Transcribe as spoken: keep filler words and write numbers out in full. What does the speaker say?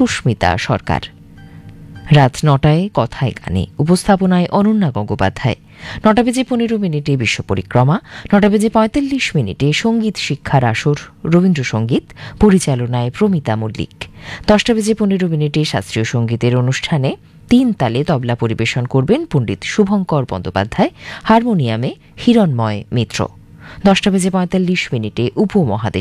সুস্মিতা সরকার। রাত নটায় কথায় গানে উপস্থাপনায় অনন্যা গঙ্গোপাধ্যায়। নটা বেজে পনেরো মিনিটে বিশ্ব পরিক্রমা। নটা বেজে পঁয়তাল্লিশ মিনিটে সঙ্গীত শিক্ষার আসর রবীন্দ্রসঙ্গীত পরিচালনায় প্রমিতা মল্লিক। দশটা বেজে পনেরো মিনিটে শাস্ত্রীয় সঙ্গীতের অনুষ্ঠানে তিন তালে তবলা পরিবেশন করবেন পণ্ডিত শুভঙ্কর বন্দ্যোপাধ্যায়, হারমোনিয়ামে হিরণময় মিত্র। দশটা বেজে পঁয়তাল্লিশ মিনিটে উপমহাদেশ